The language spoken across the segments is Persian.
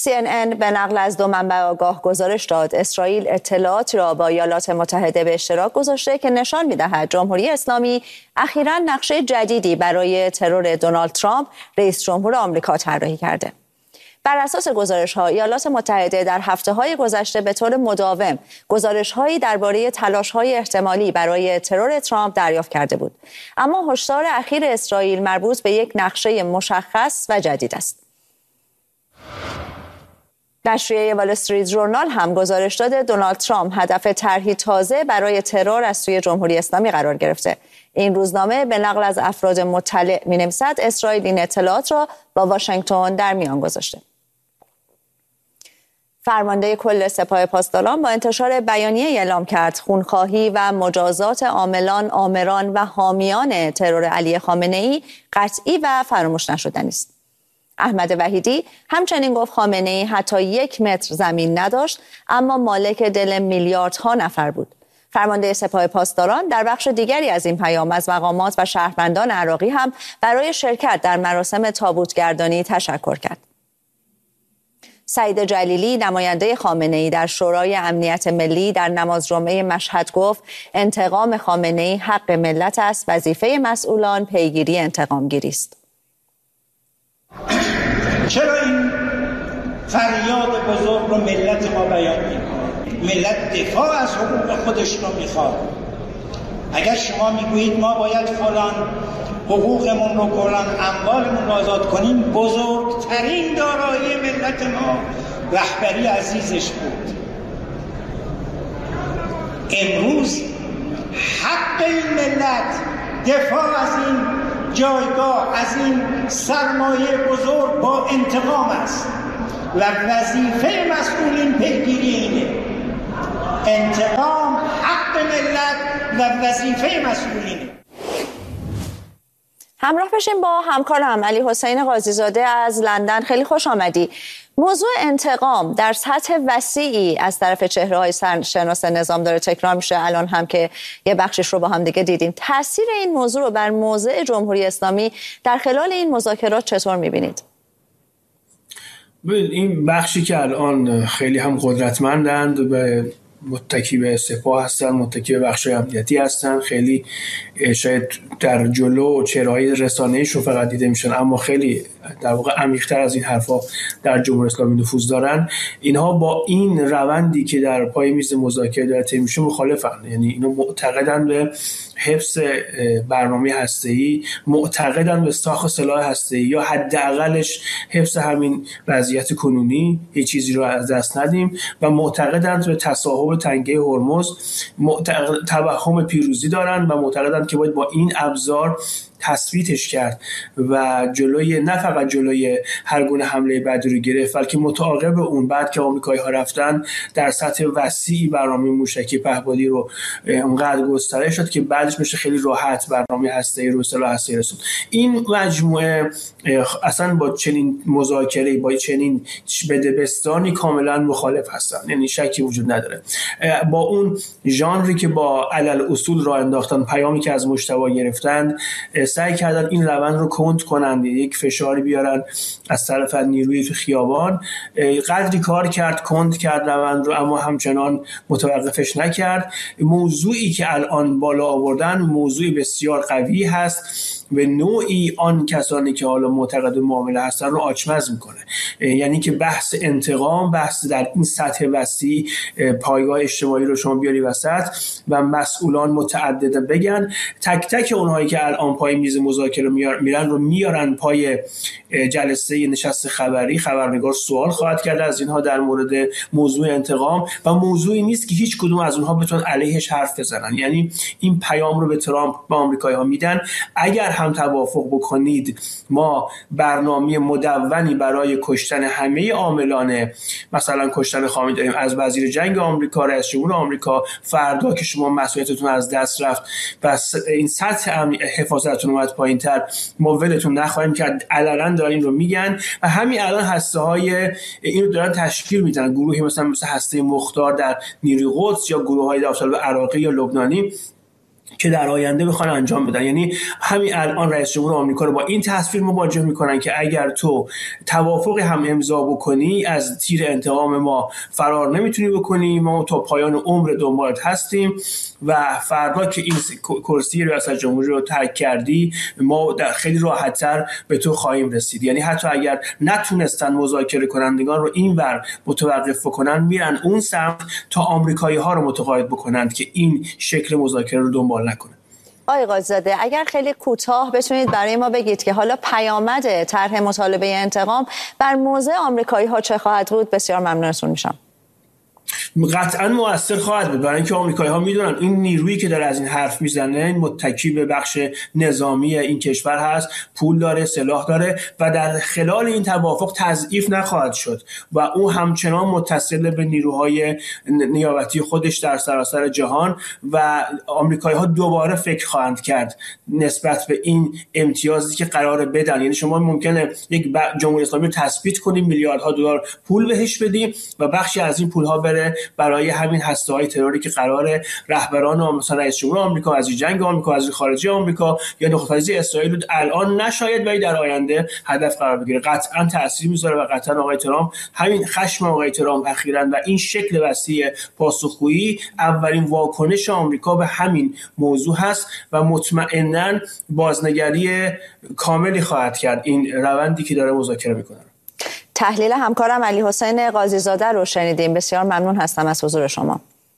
CNN به نقل از دو منبع آگاه گزارش داد اسرائیل اطلاعاتی را با ایالات متحده به اشتراک گذاشته که نشان می‌دهد جمهوری اسلامی اخیراً نقشه جدیدی برای ترور دونالد ترامپ رئیس جمهور آمریکا طراحی کرده. بر اساس گزارش‌ها ایالات متحده در هفته‌های گذشته به طور مداوم گزارش‌هایی درباره تلاش‌های احتمالی برای ترور ترامپ دریافت کرده بود. اما هشدار اخیر اسرائیل مربوط به یک نقشه مشخص و جدید است. نشریه وال استریت ژورنال هم گزارش داده دونالد ترامپ هدف طرحی تازه برای ترور از سوی جمهوری اسلامی قرار گرفته. این روزنامه به نقل از افراد مطلع می‌نویسد اسرائیل این اطلاعات را با واشنگتن در میان گذاشته. فرمانده کل سپاه پاسداران با انتشار بیانیه اعلام کرد خونخواهی و مجازات عاملان، آمران و حامیان ترور علی خامنه‌ای قطعی و فراموش نشدنی است. احمد وحیدی همچنین گفت خامنه‌ای حتی 1 متر زمین نداشت اما مالک دل میلیاردها نفر بود. فرمانده سپاه پاسداران در بخش دیگری از این پیام از مقامات و شهروندان عراقی هم برای شرکت در مراسم تابوتگردانی تشکر کرد. سعید جلیلی نماینده خامنه‌ای در شورای امنیت ملی در نماز جمعه مشهد گفت انتقام خامنه‌ای حق ملت است، وظیفه مسئولان پیگیری انتقامگیری است. چرا این فریاد بزرگ رو ملت ما بیان می‌کنه؟ ملت دفاع از حقوق خودش رو میخواد. اگر شما میگویید ما باید فلان حقوقمون رو فلان اموالمون رو آزاد کنیم، بزرگترین دارایی ملت ما رهبری عزیزش بود. امروز حق این ملت دفاع از این جایگاه، از این سرمایه بزرگ با انتقام است و وظیفه مسئولین پیگیری اینه. انتقام حق ملت و وظیفه مسئولینه. همراه بشیم با همکارم علی حسین قاضی‌زاده از لندن. خیلی خوش آمدی. موضوع انتقام در سطح وسیعی از طرف چهره‌های سرشناس نظام داره تکرار میشه. الان هم که یه بخشش رو با هم دیگه دیدیم. تاثیر این موضوع رو بر موضع جمهوری اسلامی در خلال این مذاکرات چطور می‌بینید؟ این بخشی که الان خیلی هم قدرتمندند و متکی به سپاه هستن، متکی به بخش امنیتی هستن، خیلی شاید در جلو چهره‌های رسانه‌ایش رو فقط دیده میشن اما خیلی در واقع عمیق‌تر از این حرفا در جمهوری اسلامی نفوذ دارن. اینها با این روندی که در پای میز مذاکره داره طی میشه مخالفن. یعنی اینا معتقدن به حفظ برنامه هسته‌ای، معتقدن به ساخت سلاح هسته‌ای یا حداقلش حفظ همین وضعیت کنونی، هیچ چیزی رو از دست ندیم و معتقدن به تصاحب تنگه هرمز، توهم پیروزی دارن و معتقدن که باید با این ابزار تثبیتش کرد و جلوی نه فقط جلوی هر گونه حمله بعدی رو گرفت بلکه متعاقب اون بعد که آمریکایی‌ها رفتن در سطح وسیعی برنامه موشکی پهپادی رو اونقدر گسترش داد که بعدش میشه خیلی راحت برنامه هسته‌ای رو سلاح هسته‌ای رسوند. این مجموعه اصلا با چنین مذاکره، با چنین بدبستانی کاملا مخالف هستن، یعنی شکی وجود نداره. با اون ژانری که با علل اصول راه انداختن، پیامی که از مجتبی گرفتن، سعی کردن این روند رو کند کنند، یک فشاری بیارن از طرف نیروی تو خیابان. قدری کار کرد، کند کرد روند رو اما همچنان متوقفش نکرد. موضوعی که الان بالا آوردن موضوعی بسیار قوی هست به نوعی آن کسانی که حالا معتقد معامله هستن رو آچمز میکنه. یعنی که بحث انتقام، بحث در این سطح وسیع پایگاه اجتماعی رو شما بیاری وسط و مسئولان متعدد بگن، تک تک اونهایی که الان پای میز مذاکره میرن رو میارن پای جلسه نشست خبری. خبرنگار سوال خواهد کرد از اینها در مورد موضوع انتقام و موضوعی نیست که هیچ کدوم از اونها بتونن علیهش حرف بزنن. یعنی این پیام رو به ترامپ با آمریکایی‌ها میدن اگر هم توافق بکنید ما برنامه مدونی برای کشتن همه عاملان مثلا کشتن خامنه‌ای داریم، از وزیر جنگ آمریکا، رئیس جمهور آمریکا، فردا که شما مسئولیتتون از دست رفت پس این سطح حفاظتتون اومد پایین‌تر ما ولتون نخواهیم کرد. علنا دارن این رو میگن و همین الان هسته‌های اینو دارن تشکیل میدن، گروهی مثلا هسته مختار در نیروی قدس یا گروه‌های داخل عراقی یا لبنانی که در آینده بخوان انجام بدن. یعنی همین الان رئیس جمهور آمریکا رو با این تصویر مواجه میکنن که اگر تو توافق هم امضا بکنی از تیر انتقام ما فرار نمیتونی بکنی، ما تا پایان عمر دنبالت هستیم و فردا که این کرسی ریاست جمهوری رو ترک کردی ما خیلی راحت‌تر به تو خواهیم رسید. یعنی حتی اگر نتونستن مذاکره کنندگان رو اینور متوقف بکنن، میرن اون سمت تا آمریکایی‌ها رو متقاعد بکنند که این شکل مذاکره رو دنبال نکنه. آقای قاضی‌زاده، اگر خیلی کوتاه بتونید برای ما بگید که حالا پیامد طرح مطالبه انتقام بر موضع آمریکایی‌ها چه خواهد بود، بسیار ممنونتون میشم. قطعا مؤثر خواهد بود، برای اینکه آمریکایی‌ها میدونن این نیرویی که داره از این حرف میزنه این متکی به بخش نظامی این کشور هست، پول داره، سلاح داره و در خلال این توافق تضعیف نخواهد شد و او همچنان متصل به نیروهای نیابتی خودش در سراسر جهان و آمریکایی‌ها دوباره فکر خواهند کرد نسبت به این امتیازی که قراره بدن. یعنی شما ممکنه یک جمهوری اسلامی رو تثبیت کنیم، میلیاردها دلار پول بهش بدیم و بخشی از این پول‌ها بره برای همین هسته‌های تروری که قراره رهبران مثلا رئیس جمهور آمریکا، وزیر جنگ آمریکا، وزیر خارجه آمریکا یا نخست اسرائیل الان نشاید ولی در آینده هدف قرار بگیره. قطعا تاثیر میذاره و قطعا آقای ترامپ همین خشم آقای ترامپ اخیراً و این شکل وسیع پاسخگویی اولین واکنش آمریکا به همین موضوع هست و مطمئناً بازنگری کاملی خواهد کرد این روندی که داره مذاکره میکنه. تحلیل همکارم علی حسین قاضی‌زاده رو شنیدیم. بسیار ممنون هستم از حضور شما.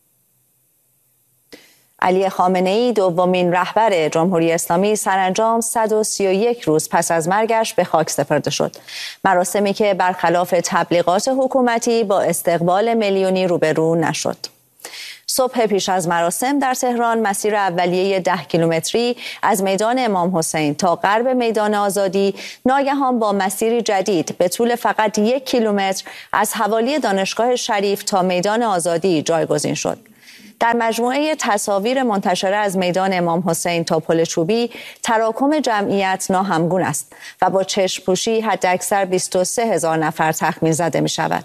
علی خامنه‌ای دومین رهبر جمهوری اسلامی سرانجام 131 روز پس از مرگش به خاک سپرده شد. مراسمی که برخلاف تبلیغات حکومتی با استقبال میلیونی روبرو نشد. صبح پیش از مراسم در تهران مسیر اولیه 10 کیلومتری از میدان امام حسین تا غرب میدان آزادی ناگهان با مسیری جدید به طول فقط 1 کیلومتر از حوالی دانشگاه شریف تا میدان آزادی جایگزین شد. در مجموعه تصاویر منتشره از میدان امام حسین تا پل چوبی تراکم جمعیت ناهمگون است و با چشم پوشی حداکثر 23,000 نفر تخمین زده می شود.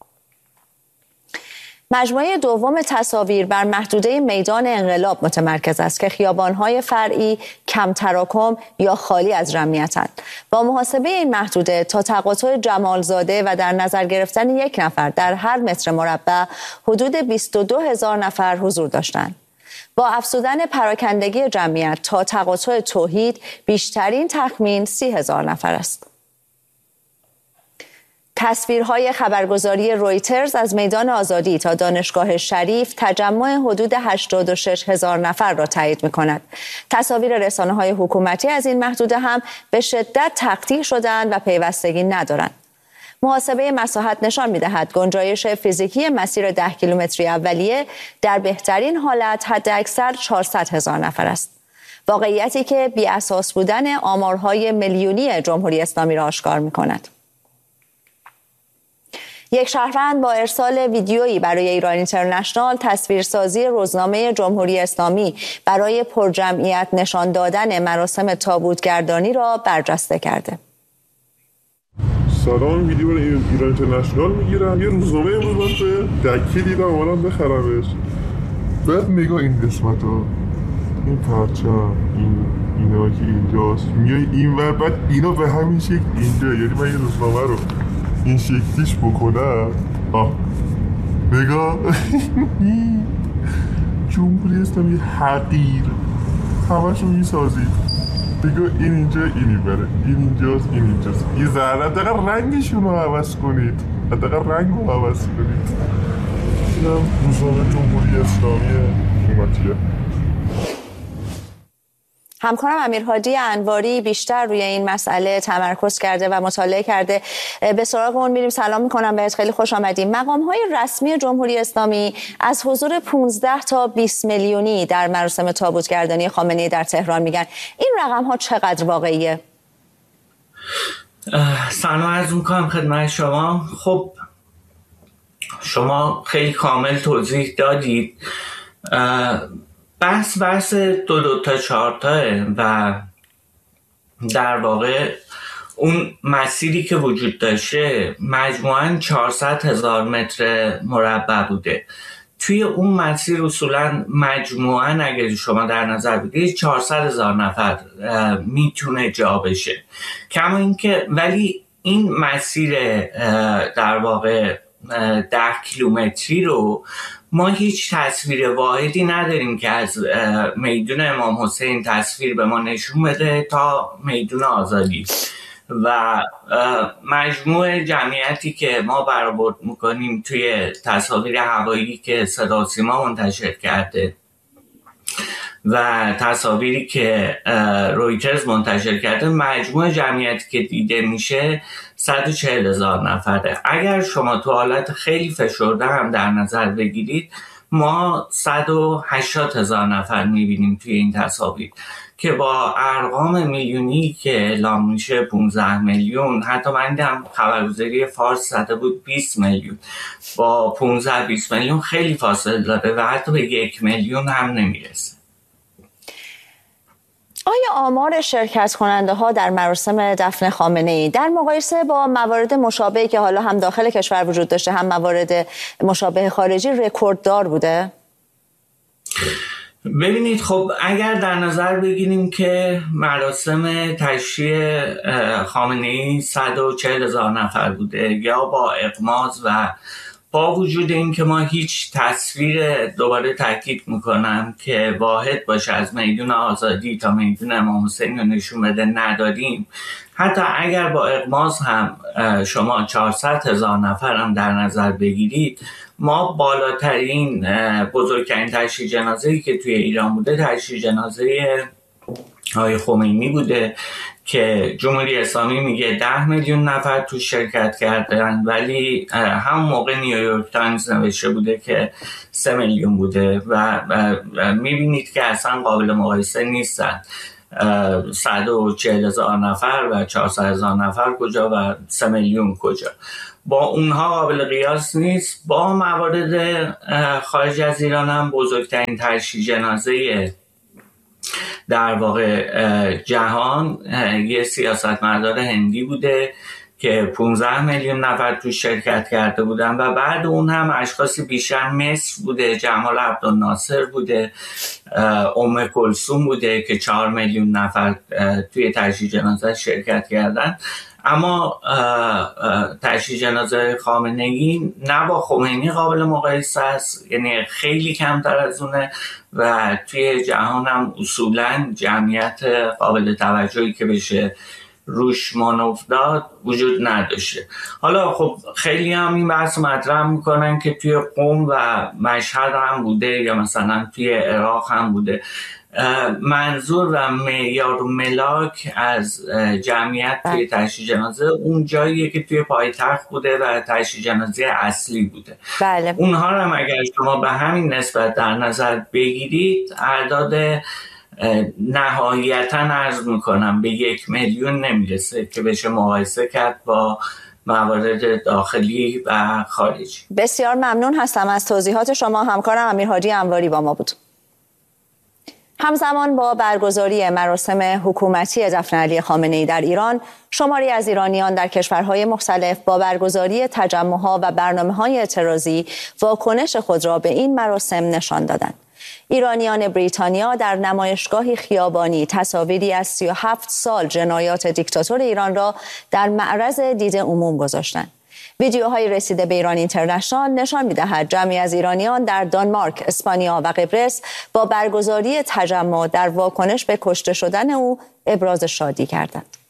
مجموعه دوم تصاویر بر محدوده میدان انقلاب متمرکز است که خیابان‌های فرعی کم تراکم یا خالی از جمعیتند. با محاسبه این محدوده تا تقاطع جمالزاده و در نظر گرفتن 1 نفر در هر متر مربع حدود 22,000 نفر حضور داشتند. با افزودن پراکندگی جمعیت تا تقاطع توحید بیشترین تخمین 30,000 نفر است. تصویرهای خبرگزاری رویترز از میدان آزادی تا دانشگاه شریف تجمع حدود 86,000 نفر را تایید می‌کند. تصاویر رسانه‌های حکومتی از این محدوده هم به شدت تقطیع شدند و پیوستگی ندارند. محاسبه مساحت نشان می‌دهد گنجایش فیزیکی مسیر 10 کیلومتری اولیه در بهترین حالت حداکثر 400,000 نفر است. واقعیتی که بی‌اساس بودن آمارهای میلیونی جمهوری اسلامی را آشکار می‌کند. یک شهروند با ارسال ویدیویی برای ایران اینترنشنال تصویرسازی روزنامه جمهوری اسلامی برای پرجمعیت نشان دادن مراسم تابوتگردانی را برجسته کرده. سلام، ویدیو برای ایران اینترنشنال میگیرم. یه روزنامه امروز من به دکی دیدم، اومدم بخرمش. بعد نگاه این قسمت ها، این پرچم، اینا که اینجاست میای این ور، بعد اینا به همین شکل اینجا. یعنی من یه روزنامه رو این شکلیش بکنم، نگاه جمهوری اسلامی حقیر همشون میسازید. نگاه این اینجا، این اینوره، این اینجاست، این اینجاست. یه ذره حداقل رنگشون رو عوض کنید، حداقل رنگ رو عوض کنید. اینم روزنامه جمهوری اسلامی حکومتیه. همکارم امیرهادی انواری بیشتر روی این مسئله تمرکز کرده و مطالعه کرده. به سراغ اون میریم. سلام میکنم بهت، خیلی خوش آمدیم. مقام‌های رسمی جمهوری اسلامی از حضور 15 تا 20 میلیونی در مراسم تابوتگردانی خامنه‌ای در تهران میگن. این رقم‌ها چقدر واقعیه؟ سلام عرض میکنم خدمت شما. خب شما خیلی کامل توضیح دادید. بحث 2 تا 4 تاه و در واقع اون مسیری که وجود داشته مجموعاً 400,000 متر مربع بوده. توی اون مسیر اصولا مجموعاً اگر شما در نظر بگیرید 400,000 نفر میتونه جا بشه. کما اینکه ولی این مسیر در واقع 10 کیلومتری رو ما هیچ تصویر واحدی نداریم که از میدون امام حسین تصویر به ما نشون بده تا میدون آزادی و مجموع جمعیتی که ما برآورد میکنیم توی تصاویر هوایی که صدا و سیما منتشر کرده و تصاویری که رویترز منتشر کرده، مجموع جمعیتی که دیده میشه 140,000 نفره. اگر شما تو حالت خیلی فشرده هم در نظر بگیرید، ما 180,000 نفر میبینیم توی این تصاویر که با ارقام میلیونی که اعلام میشه 15 میلیون، حتی من دیدم خبرگزاری فارس زده بود 20 میلیون، با 15-20 میلیون خیلی فاصله داره و حتی به 1 میلیون هم نمیرسه. آیا آمار شرکت کننده ها در مراسم دفن خامنه‌ای در مقایسه با موارد مشابهی که حالا هم داخل کشور وجود داشته هم موارد مشابه خارجی رکورددار بوده؟ ببینید، خب اگر در نظر بگیریم که مراسم تشییع خامنه‌ای 140,000 نفر بوده یا با اغماض و با وجود این که ما هیچ تصویر، دوباره تاکید میکنم، که واحد باشه از میدون آزادی تا میدون امام حسین رو نشون بده نداریم، حتی اگر با اغماض هم شما 400,000 نفر هم در نظر بگیرید، ما بالاترین بزرگترین تشییع جنازه‌ای که توی ایران بوده تشییع جنازه آقای خمینی بوده که جمهوری اسلامی میگه 10 میلیون نفر تو شرکت کردن، ولی همون موقع نیویورک تایمز نوشته بوده که 3 میلیون بوده و میبینید که اصلا قابل مقایسه نیستن. 140,000 نفر و 400,000 نفر کجا و 3 میلیون کجا، با اونها قابل قیاس نیست. با موارد خارج از ایران هم بزرگترین تشییع جنازه در واقع جهان یه سیاستمدار هندی بوده که 15 میلیون نفر تو شرکت کرده بودن و بعد اون هم اشخاصی بیشتر مصر بوده، جمال عبدالناصر بوده، ام کلثوم بوده که 4 میلیون نفر توی تشییع جنازه شرکت کردن. اما تشییع جنازه خامنه‌ای نه با خمینی قابل مقایسه است، یعنی خیلی کمتر از اونه و توی جهان هم اصولاً جمعیت قابل توجهی که بشه روش مانور داد وجود نداشته. حالا خب خیلی هم این بحث مطرح میکنن که توی قم و مشهد هم بوده یا مثلا توی عراق هم بوده. منظور و معیار و ملاک از جمعیت توی تشییع جنازه اون جاییه که توی پایتخت بوده و تشییع جنازه اصلی بوده. بله. اونها رو هم اگر شما به همین نسبت در نظر بگیرید، اعداد نهایتاً عرض میکنم به 1 میلیون نمیرسه که بشه مقایسه کرد با موارد داخلی و خارجی. بسیار ممنون هستم از توضیحات شما. همکارم امیرحاجی انواری با ما بود. همزمان با برگزاری مراسم حکومتی دفن علی خامنه‌ای در ایران، شماری از ایرانیان در کشورهای مختلف با برگزاری تجمع‌ها و برنامه‌های اعتراضی واکنش خود را به این مراسم نشان دادند. ایرانیان بریتانیا در نمایشگاهی خیابانی تصاویری از 37 سال جنایات دیکتاتور ایران را در معرض دید عموم گذاشتند. ویدیوهای رسیده به ایران اینترنشنال نشان می‌دهد جمعی از ایرانیان در دانمارک، اسپانیا و قبرس با برگزاری تجمع در واکنش به کشته شدن او ابراز شادی کردند.